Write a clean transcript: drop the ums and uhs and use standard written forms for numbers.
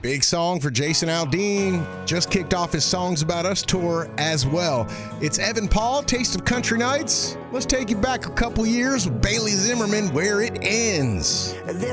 Big song for Jason Aldean. Just kicked off his Songs About Us tour as well. It's Evan Paul, Taste of Country Nights. Let's take you back a couple years with Bailey Zimmerman, Where It Ends.